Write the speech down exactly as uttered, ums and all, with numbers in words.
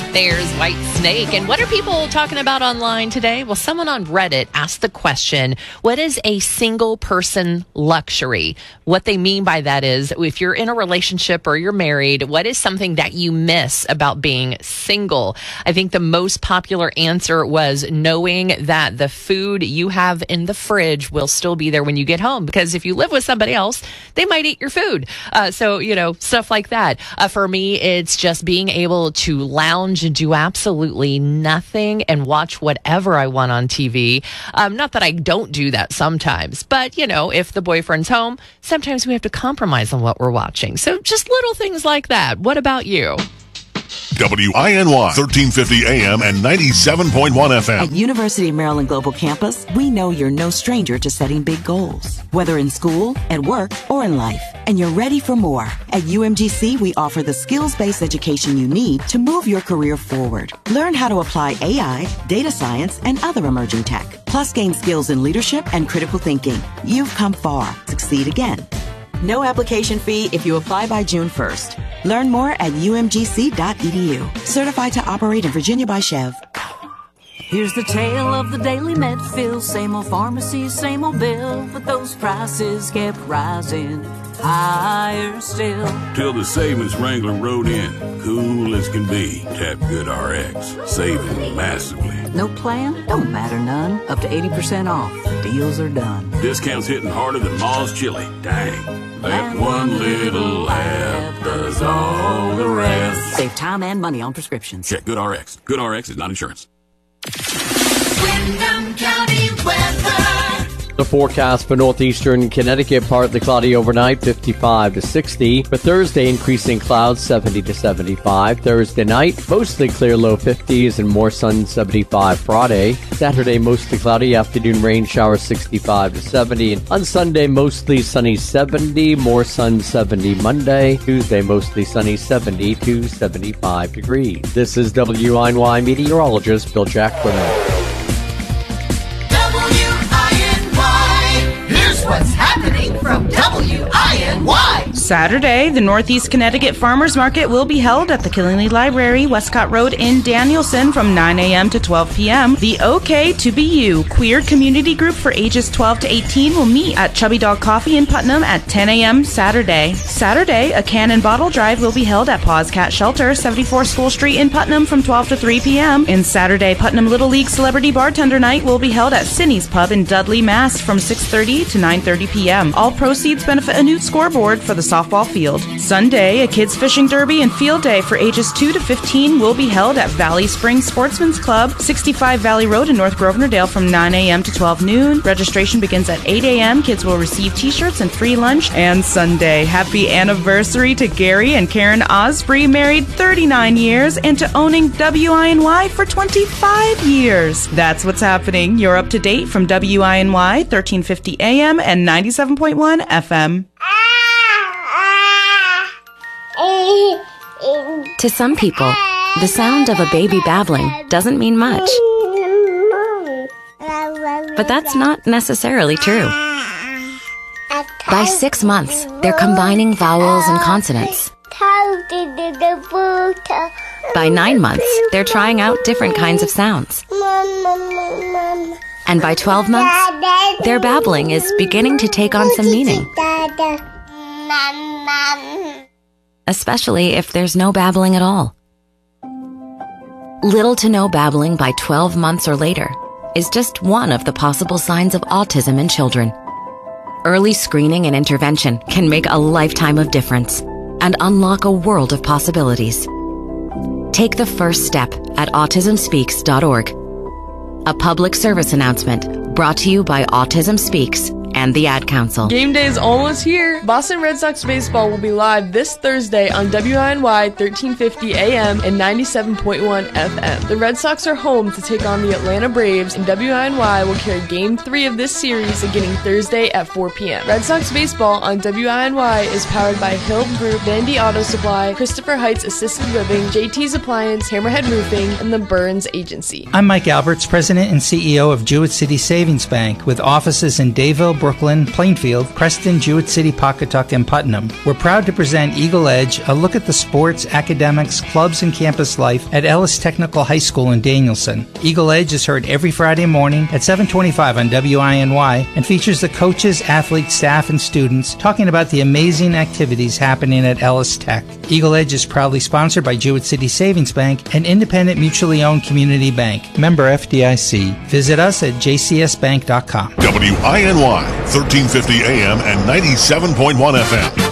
There's White Snake. And what are people talking about online today? Well, someone on Reddit asked the question, what is a single person luxury? What they mean by that is, if you're in a relationship or you're married, what is something that you miss about being single? I think the most popular answer was knowing that the food you have in the fridge will still be there when you get home. Because if you live with somebody else, they might eat your food. Uh, so, you know, stuff like that. Uh, for me, it's just being able to lounge and do absolutely nothing and watch whatever I want on T V. Um, not that I don't do that sometimes, but, you know, if the boyfriend's home, sometimes we have to compromise on what we're watching. So just little things like that. What about you? W I N Y, thirteen fifty A M and ninety-seven point one F M. At University of Maryland Global Campus, we know you're no stranger to setting big goals, whether in school, at work, or in life. And you're ready for more. At U M G C, we offer the skills-based education you need to move your career forward. Learn how to apply A I, data science, and other emerging tech. Plus, gain skills in leadership and critical thinking. You've come far. Succeed again. No application fee if you apply by June first. Learn more at U M G C dot E D U. Certified to operate in Virginia by Chev. Here's the tale of the daily Medfield. Same old pharmacy, same old bill, but those prices kept rising higher still. Till the savings Wrangler rode in, cool as can be. Tap GoodRx, saving massively. No plan? Don't matter none. Up to eighty percent off. Deals are done. Discounts hitting harder than Ma's chili. Dang. That one little app does all the rest. Save time and money on prescriptions. Check GoodRx. GoodRx is not insurance. Windham County weather. The forecast for northeastern Connecticut, partly cloudy overnight, fifty-five to sixty. For Thursday, increasing clouds, seventy to seventy-five. Thursday night, mostly clear, low fifties, and more sun, seventy-five Friday. Saturday, mostly cloudy, afternoon rain showers, sixty-five to seventy. And on Sunday, mostly sunny, seventy, more sun, seventy Monday. Tuesday, mostly sunny, seventy to seventy-five degrees. This is W I N Y meteorologist Bill Jackman. What's happening from W I N Y? Saturday, the Northeast Connecticut Farmers Market will be held at the Killingly Library, Westcott Road in Danielson from nine a.m. to twelve p.m. The OK to Be You queer community group for ages twelve to eighteen will meet at Chubby Dog Coffee in Putnam at ten a.m. Saturday. Saturday, a can and bottle drive will be held at Paws Cat Shelter, seventy-four School Street in Putnam from twelve to three p.m. And Saturday, Putnam Little League Celebrity Bartender Night will be held at Cindy's Pub in Dudley, Mass from six thirty to nine thirty p.m. All proceeds benefit a new scoreboard for the softball field. Sunday, a kids fishing derby and field day for ages two to fifteen will be held at Valley Springs Sportsman's Club, sixty-five Valley Road in North Grosvenor-Dale from nine a.m. to twelve noon. Registration begins at eight a.m. Kids will receive t-shirts and free lunch. And Sunday, happy anniversary to Gary and Karen Osprey, married thirty-nine years, and to owning W I N Y for twenty-five years. That's what's happening. You're up to date from W I N Y, thirteen fifty A M and ninety-seven point one F M. To some people, the sound of a baby babbling doesn't mean much. But that's not necessarily true. By six months, they're combining vowels and consonants. By nine months, they're trying out different kinds of sounds. And by twelve months, their babbling is beginning to take on some meaning. Especially if there's no babbling at all. Little to no babbling by twelve months or later is just one of the possible signs of autism in children. Early screening and intervention can make a lifetime of difference and unlock a world of possibilities. Take the first step at autism speaks dot org. A public service announcement brought to you by Autism Speaks and the Ad Council. Game day is almost here. Boston Red Sox baseball will be live this Thursday on W I N Y thirteen fifty A M and ninety-seven point one F M. The Red Sox are home to take on the Atlanta Braves, and W I N Y will carry Game three of this series beginning Thursday at four p.m. Red Sox baseball on W I N Y is powered by Hill Group, Vandy Auto Supply, Christopher Heights Assisted Living, J T's Appliance, Hammerhead Roofing, and the Burns Agency. I'm Mike Alberts, President and C E O of Jewett City Savings Bank, with offices in Dayville, Brooklyn, Brooklyn, Plainfield, Preston, Jewett City, Pawcatuck, and Putnam. We're proud to present Eagle Edge, a look at the sports, academics, clubs, and campus life at Ellis Technical High School in Danielson. Eagle Edge is heard every Friday morning at seven twenty-five on W I N Y and features the coaches, athletes, staff, and students talking about the amazing activities happening at Ellis Tech. Eagle Edge is proudly sponsored by Jewett City Savings Bank, an independent mutually owned community bank. Member F D I C. Visit us at j c s bank dot com. W I N Y, thirteen fifty A M and ninety-seven point one F M.